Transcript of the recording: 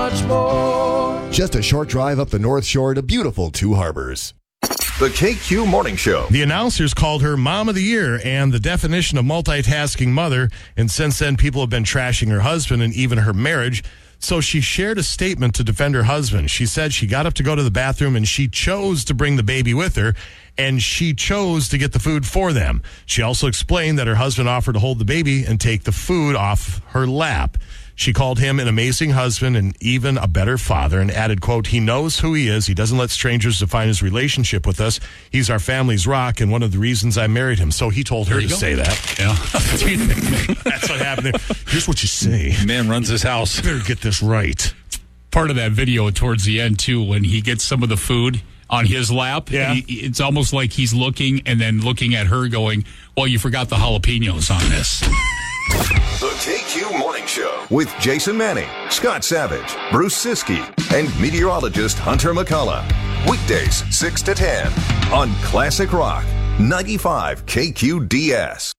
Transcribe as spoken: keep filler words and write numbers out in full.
much more. Just a short drive up the North Shore to beautiful Two Harbors. The K Q Morning Show. The announcers called her Mom of the Year and the definition of multitasking mother, and since then people have been trashing her husband and even her marriage. So she shared a statement to defend her husband. She said she got up to go to the bathroom and she chose to bring the baby with her, and she chose to get the food for them. She also explained that her husband offered to hold the baby and take the food off her lap. She called him an amazing husband and even a better father, and added, quote, he knows who he is. He doesn't let strangers define his relationship with us. He's our family's rock and one of the reasons I married him. So he told her to go. say that. Yeah. That's what happened there. Here's what you say. Man runs his house. Better get this right. Part of that video towards the end, too, when he gets some of the food on his lap, yeah. he, it's almost like he's looking and then looking at her going, well, you forgot the jalapenos on this. The K Q Morning Show with Jason Manning, Scott Savage, Bruce Siskey, and meteorologist Hunter McCullough. Weekdays six to ten on Classic Rock ninety-five K Q D S.